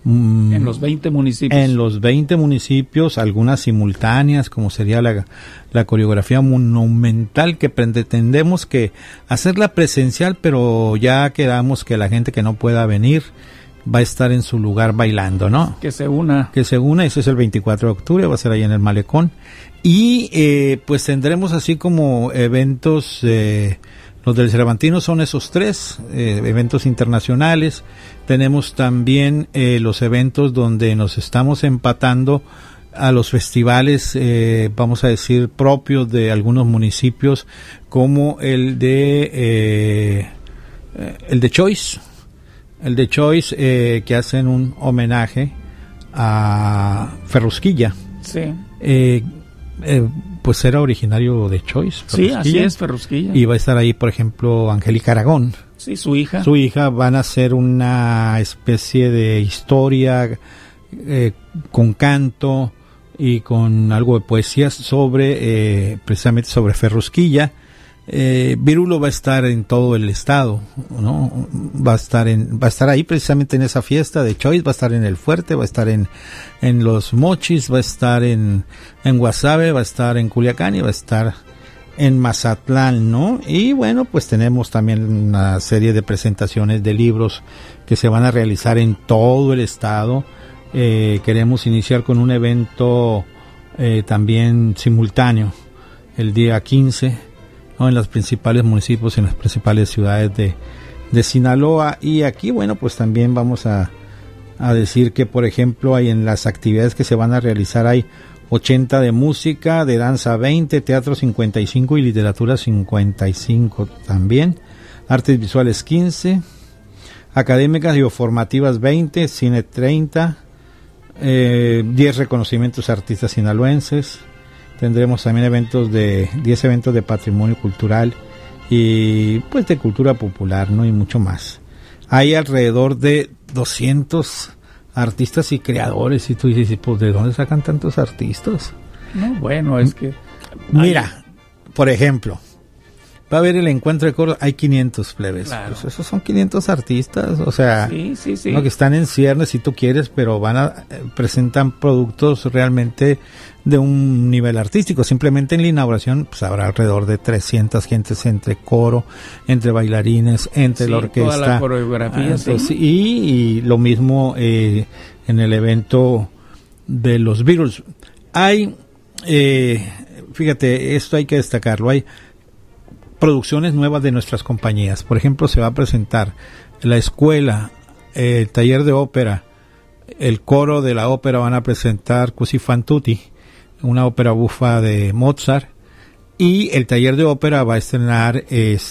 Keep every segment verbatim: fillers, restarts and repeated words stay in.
mm, en los veinte municipios. En los veinte municipios, algunas simultáneas, como sería la, la coreografía monumental, que pretendemos que hacerla presencial, pero ya quedamos que la gente que no pueda venir va a estar en su lugar bailando, ¿no? Que se una. Que se una, ese es el veinticuatro de octubre, va a ser ahí en el Malecón. Y eh, pues tendremos así como eventos, eh, los del Cervantino son esos tres, eh, eventos internacionales. Tenemos también eh, los eventos donde nos estamos empatando a los festivales, eh, vamos a decir, propios de algunos municipios, como el de eh, el de Choice. El de Choice, eh, que hacen un homenaje a Ferrusquilla. Sí. Eh, eh, pues era originario de Choice. Sí, así es, Ferrusquilla. Y va a estar ahí, por ejemplo, Angélica Aragón. Sí, su hija. Su hija. Van a hacer una especie de historia eh, con canto y con algo de poesía sobre, eh, precisamente sobre Ferrusquilla. Eh, Virulo va a estar en todo el estado, ¿no? Va a estar en, va a estar ahí precisamente en esa fiesta de Choice, va a estar en el Fuerte, va a estar en, en Los Mochis, va a estar en, en Guasave, va a estar en Culiacán y va a estar en Mazatlán, ¿no? Y bueno, pues tenemos también una serie de presentaciones de libros que se van a realizar en todo el estado. Eh, queremos iniciar con un evento eh, también simultáneo el día quince, ¿no? En los principales municipios, en las principales ciudades de, de Sinaloa. Y aquí, bueno, pues también vamos a, a decir que, por ejemplo, hay en las actividades que se van a realizar, hay ochenta de música, de danza veinte, teatro cincuenta y cinco y literatura cincuenta y cinco también, artes visuales quince, académicas y o formativas veinte, cine treinta, eh, diez reconocimientos a artistas sinaloenses. Tendremos también eventos de diez eventos de patrimonio cultural y pues de cultura popular, ¿no? Y mucho más. Hay alrededor de doscientos artistas y creadores, y tú dices, pues ¿de dónde sacan tantos artistas? No, bueno, es que... Mira, hay... por ejemplo, va a haber el encuentro de coro, hay quinientos plebes, claro. Pues esos son quinientos artistas, o sea, sí, sí, sí. ¿no? Que están en ciernes si tú quieres, pero van a eh, presentan productos realmente de un nivel artístico. Simplemente en la inauguración pues habrá alrededor de trescientas gentes entre coro, entre bailarines, entre sí, la orquesta, toda la coreografía, ah, pues, sí. y, y lo mismo eh, en el evento de los Beatles. Hay, eh, fíjate, esto hay que destacarlo, hay producciones nuevas de nuestras compañías. Por ejemplo, se va a presentar la escuela, eh, el taller de ópera, el coro de la ópera van a presentar Così fan tutti, una ópera bufa de Mozart, y el taller de ópera va a estrenar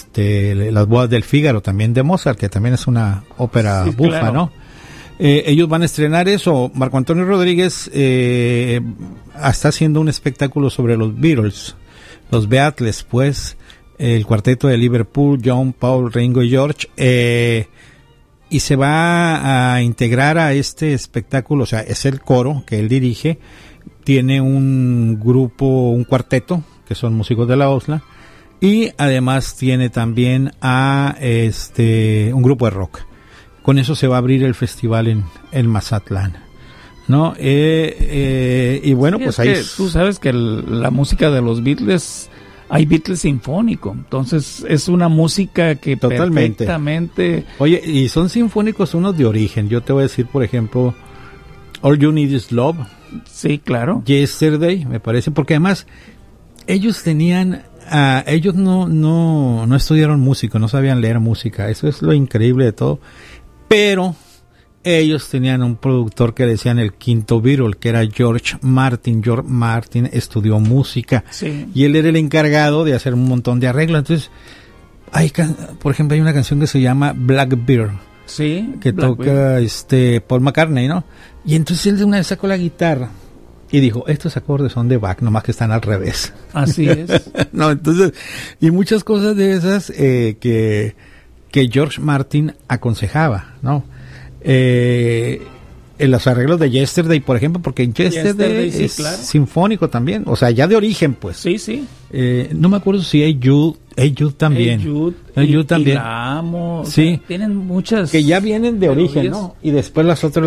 este Las bodas del Fígaro, también de Mozart, que también es una ópera sí, bufa, claro. ¿no? Eh, ellos van a estrenar eso. Marco Antonio Rodríguez eh, está haciendo un espectáculo sobre los Beatles, los Beatles, pues, el cuarteto de Liverpool, John, Paul, Ringo y George, eh, y se va a integrar a este espectáculo, o sea, es el coro que él dirige, tiene un grupo, un cuarteto, que son músicos de la OSLA, y además tiene también a este un grupo de rock. Con eso se va a abrir el festival en, en Mazatlán, ¿no? Eh, eh, y bueno, sí, pues es ahí... que tú sabes que el, la música de los Beatles... Hay Beatles sinfónico, entonces es una música que totalmente. Perfectamente... Oye, y son sinfónicos unos de origen. Yo te voy a decir, por ejemplo, All You Need Is Love. Sí, claro. Yesterday, me parece, porque además ellos tenían, uh, ellos no, no, no estudiaron música, no sabían leer música. Eso es lo increíble de todo. Pero ellos tenían un productor que decían el quinto Beatle, que era George Martin. George Martin estudió música, sí. Y él era el encargado de hacer un montón de arreglos. Entonces, hay por ejemplo, hay una canción que se llama Blackbird, sí, que Blackbird. toca este Paul McCartney, ¿no? Y entonces él de una vez sacó la guitarra y dijo, estos acordes son de Bach, nomás que están al revés. Así es. No, entonces, y muchas cosas de esas eh, que, que George Martin aconsejaba, ¿no? Eh, en los arreglos de Yesterday, por ejemplo, porque Yesterday, Yesterday sí, es claro. Sinfónico también, o sea, ya de origen, pues. Sí, sí. Eh, no me acuerdo si Hey Jude, Hey Jude también. Hey Jude, Hey Jude y, también. Y la amo. Sí. O sea, tienen muchas que ya vienen de origen, ¿no? Y después las otras